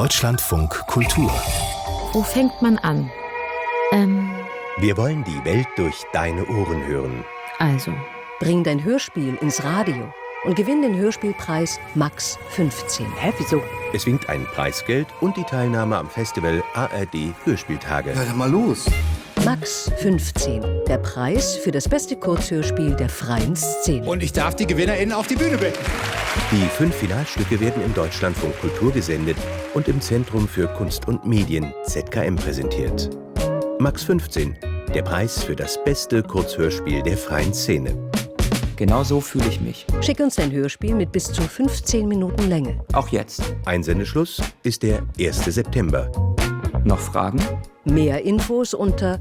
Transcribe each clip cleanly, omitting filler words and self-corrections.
Deutschlandfunk Kultur. Wo fängt man an? Wir wollen die Welt durch deine Ohren hören. Also, Bring dein Hörspiel ins Radio und gewinn den Hörspielpreis Max 15. hä, wieso? Es winkt ein Preisgeld und die Teilnahme am Festival ARD Hörspieltage. Ja, dann mal los. Max 15, der Preis für das beste Kurzhörspiel der freien Szene. Und ich darf die GewinnerInnen auf die Bühne bitten. Die 5 Finalstücke werden im Deutschlandfunk Kultur gesendet und im Zentrum für Kunst und Medien ZKM präsentiert. Max 15, der Preis für das beste Kurzhörspiel der freien Szene. Genau so fühle ich mich. Schick uns dein Hörspiel mit bis zu 15 Minuten Länge. Auch jetzt. Einsendeschluss ist der 1. September. Noch Fragen? Mehr Infos unter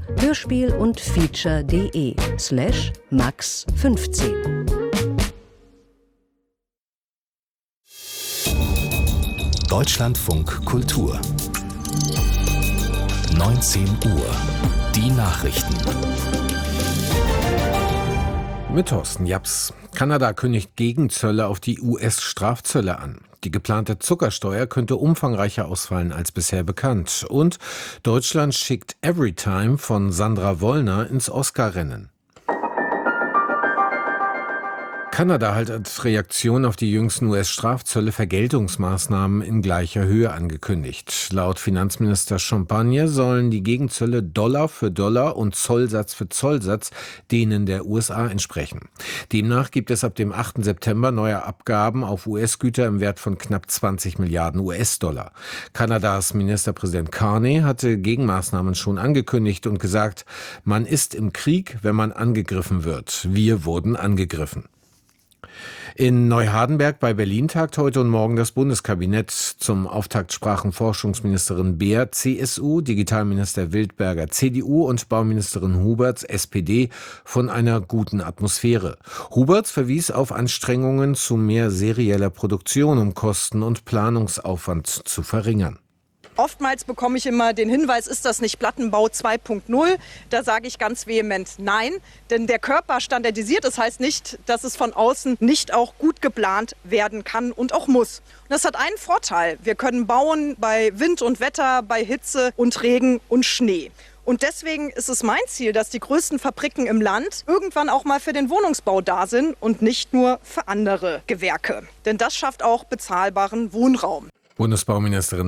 hörspielundfeature.de/max15. Deutschlandfunk Kultur. 19 Uhr. Die Nachrichten. Mit Thorsten Japs. Kanada kündigt Gegenzölle auf die US-Strafzölle an. Die geplante Zuckersteuer könnte umfangreicher ausfallen als bisher bekannt. Und Deutschland schickt Everytime von Sandra Wollner ins Oscar-Rennen. Kanada hat als Reaktion auf die jüngsten US-Strafzölle Vergeltungsmaßnahmen in gleicher Höhe angekündigt. Laut Finanzminister Champagne sollen die Gegenzölle Dollar für Dollar und Zollsatz für Zollsatz denen der USA entsprechen. Demnach gibt es ab dem 8. September neue Abgaben auf US-Güter im Wert von knapp 20 Milliarden US-Dollar. Kanadas Ministerpräsident Carney hatte Gegenmaßnahmen schon angekündigt und gesagt, man ist im Krieg, wenn man angegriffen wird. Wir wurden angegriffen. In Neuhardenberg bei Berlin tagt heute und morgen das Bundeskabinett. Zum Auftakt sprachen Forschungsministerin Beer, CSU, Digitalminister Wildberger, CDU und Bauministerin Huberts, SPD, von einer guten Atmosphäre. Huberts verwies auf Anstrengungen zu mehr serieller Produktion, um Kosten und Planungsaufwand zu verringern. Oftmals bekomme ich immer den Hinweis, ist das nicht Plattenbau 2.0? Da sage ich ganz vehement nein, denn der Körper standardisiert. Das heißt nicht, dass es von außen nicht auch gut geplant werden kann und auch muss. Und das hat einen Vorteil. Wir können bauen bei Wind und Wetter, bei Hitze und Regen und Schnee. Und deswegen ist es mein Ziel, dass die größten Fabriken im Land irgendwann auch mal für den Wohnungsbau da sind und nicht nur für andere Gewerke. Denn das schafft auch bezahlbaren Wohnraum. Bundesbauministerin